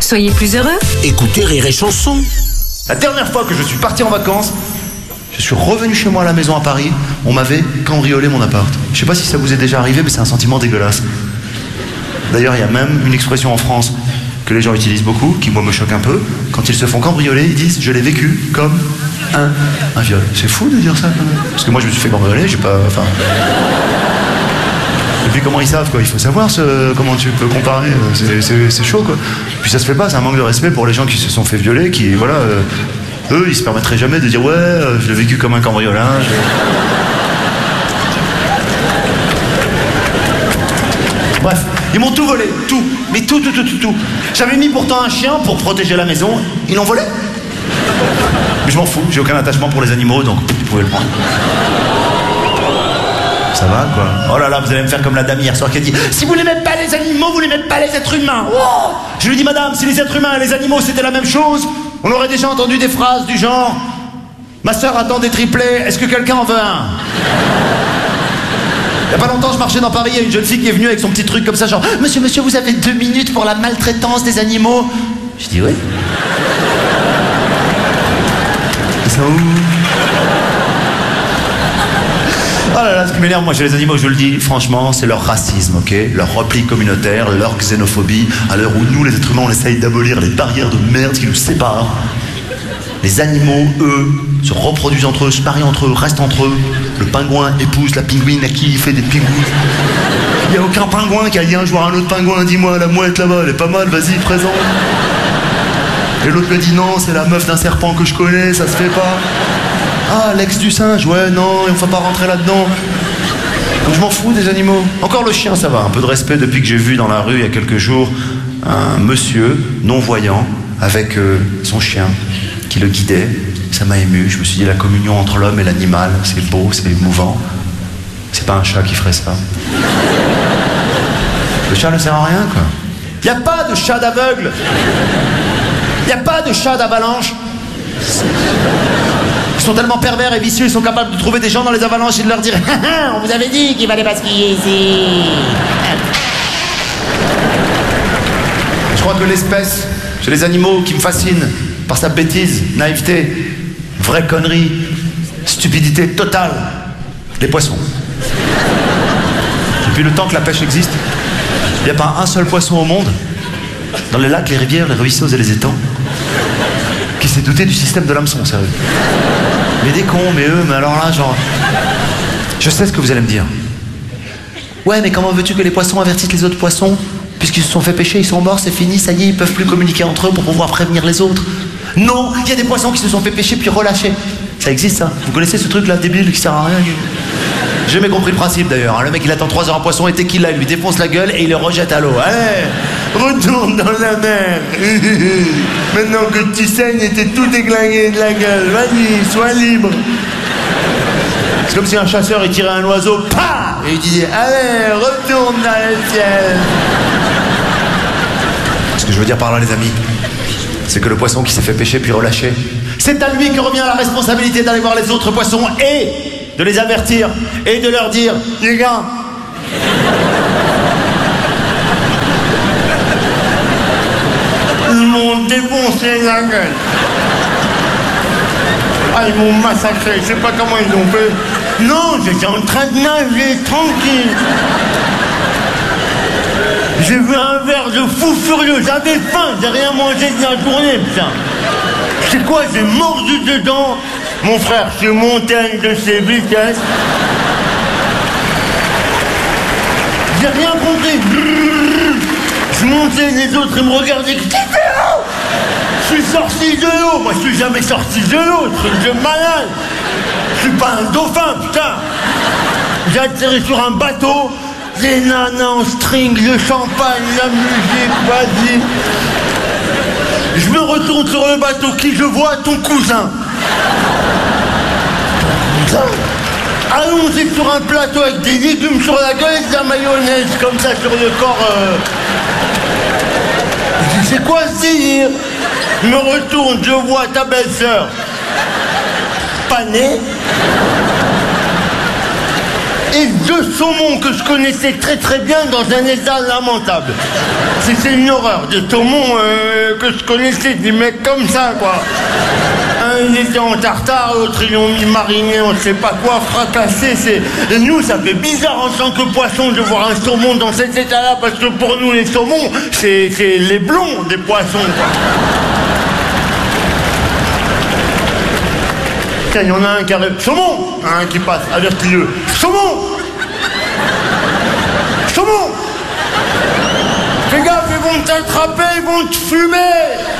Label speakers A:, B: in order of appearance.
A: Soyez plus heureux.
B: Écoutez Rire et Chanson.
C: La dernière fois que je suis parti en vacances, je suis revenu chez moi à la maison à Paris, on m'avait cambriolé mon appart. Je sais pas si ça vous est déjà arrivé, mais c'est un sentiment dégueulasse. D'ailleurs, il y a même une expression en France que les gens utilisent beaucoup, qui moi me choque un peu. Quand ils se font cambrioler, ils disent « je l'ai vécu comme un viol ». C'est fou de dire ça quand même. Parce que moi je me suis fait cambrioler, j'ai pas... Enfin... Et puis comment ils savent quoi, il faut savoir comment tu peux comparer, c'est chaud quoi. Puis ça se fait pas, c'est un manque de respect pour les gens qui se sont fait violer, qui voilà, eux ils se permettraient jamais de dire ouais, je l'ai vécu comme un cambriolage. Bref, ils m'ont tout volé, tout, mais tout. J'avais mis pourtant un chien pour protéger la maison, ils l'ont volé. Mais je m'en fous, j'ai aucun attachement pour les animaux, donc vous pouvez le prendre. Ça va quoi. Oh là là, vous allez me faire comme la dame hier soir qui a dit « Si vous n'aimez pas les animaux, vous n'aimez pas les êtres humains. Oh !» Je lui dis « Madame, si les êtres humains et les animaux c'était la même chose, on aurait déjà entendu des phrases du genre « Ma sœur attend des triplés, est-ce que quelqu'un en veut un ?» Il y a pas longtemps, je marchais dans Paris, il y a une jeune fille qui est venue avec son petit truc comme ça, genre « Monsieur, vous avez 2 minutes pour la maltraitance des animaux ?» Je dis « Oui. » Ils sont où? Oh là là, ce qui m'énerve, moi, chez les animaux, je le dis, franchement, c'est leur racisme, ok? Leur repli communautaire, leur xénophobie, à l'heure où nous, les êtres humains, on essaye d'abolir les barrières de merde qui nous séparent. Les animaux, eux, se reproduisent entre eux, se parient entre eux, restent entre eux. Le pingouin épouse la pingouine à qui il fait des pingouins. Il n'y a aucun pingouin qui a dit un jour à un autre pingouin, dis-moi, la mouette là-bas, elle est pas mal, vas-y, présente. Et l'autre lui dit non, c'est la meuf d'un serpent que je connais, ça se fait pas. Ah, l'ex du singe, ouais, non, on ne va pas rentrer là-dedans. Donc je m'en fous des animaux. Encore le chien, ça va, un peu de respect depuis que j'ai vu dans la rue il y a quelques jours un monsieur non-voyant avec son chien qui le guidait. Ça m'a ému, je me suis dit la communion entre l'homme et l'animal, c'est beau, c'est émouvant. C'est pas un chat qui ferait ça. Le chat ne sert à rien, quoi. Il n'y a pas de chat d'aveugle. Il n'y a pas de chat d'avalanche. Ils sont tellement pervers et vicieux, ils sont capables de trouver des gens dans les avalanches et de leur dire « On vous avait dit qu'il fallait pas skier ici !» Je crois que l'espèce, chez les animaux, qui me fascine par sa bêtise, naïveté, vraie connerie, stupidité totale, les poissons. Depuis le temps que la pêche existe, il n'y a pas un seul poisson au monde, dans les lacs, les rivières, les ruisseaux et les étangs, qui s'est douté du système de l'hameçon, sérieux. Mais des cons, mais eux, mais alors là, genre... Je sais ce que vous allez me dire. Ouais, mais comment veux-tu que les poissons avertissent les autres poissons? Puisqu'ils se sont fait pêcher, ils sont morts, c'est fini, ça y est, ils peuvent plus communiquer entre eux pour pouvoir prévenir les autres. Non, il y a des poissons qui se sont fait pêcher puis relâchés. Ça existe, ça. Vous connaissez ce truc-là, débile, qui sert à rien? J'ai jamais compris le principe, d'ailleurs. Hein. Le mec, il attend 3 heures un poisson et dès qu'il l'a, il lui défonce la gueule et il le rejette à l'eau. Allez, retourne dans la mer. Maintenant que tu saignes et t'es tout déglingué de la gueule, vas-y, sois libre. C'est comme si un chasseur, il tirait un oiseau, pah, et il disait, allez, retourne dans le ciel. Ce que je veux dire par là, les amis, c'est que le poisson qui s'est fait pêcher puis relâché, c'est à lui que revient la responsabilité d'aller voir les autres poissons et de les avertir et de leur dire « Les gars, ils m'ont défoncé la gueule. Ah, ils m'ont massacré, je sais pas comment ils l'ont fait. Non, j'étais en train de nager, tranquille. J'ai vu un verre de fou furieux, j'avais faim, j'ai rien mangé de la journée, putain. C'est quoi, j'ai mordu dedans. Mon frère, je suis monté à une de ses vitesses. J'ai rien compris. Je montais, les autres, ils me regardaient. Qui fait l'eau? Je suis sorti de l'eau. Moi, je suis jamais sorti de l'eau. Truc de malade. Je suis pas un dauphin, putain. J'ai atterri sur un bateau. Les nanas en string, le champagne, la musique, vas-y. Je me retourne sur le bateau, qui je vois? Ton cousin. Allons-y sur un plateau avec des légumes sur la gueule et de la mayonnaise comme ça sur le corps. Je dis, c'est quoi ce délire? Je me retourne, je vois ta belle-sœur. Pas née.
A: et deux saumons que je connaissais très très bien dans un état lamentable. C'était une horreur, des saumons que je connaissais, des mecs comme ça, quoi. Un, il était en tartare, l'autre, ils l'ont mis mariné, on ne sait pas quoi, fracassé. Et nous, ça fait bizarre en tant que poisson de voir un saumon dans cet état-là, parce que pour nous, les saumons, c'est les blonds des poissons, quoi. Tiens, il y en a un qui arrive. Saumon! Un qui passe, avertis-le. Saumon! Saumon! Fais gaffe, ils vont t'attraper, ils vont te fumer!